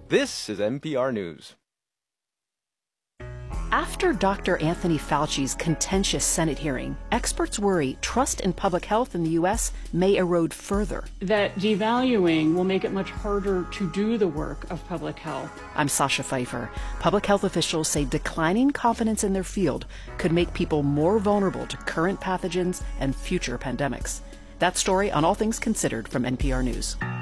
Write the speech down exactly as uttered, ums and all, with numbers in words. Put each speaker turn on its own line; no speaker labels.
This is N P R News.
After Doctor Anthony Fauci's contentious Senate hearing, experts worry trust in public health in the U S may erode further.
That devaluing will make it much harder to do the work of public health.
I'm Sasha Pfeiffer. Public health officials say declining confidence in their field could make people more vulnerable to current pathogens and future pandemics. That story on All Things Considered from N P R News.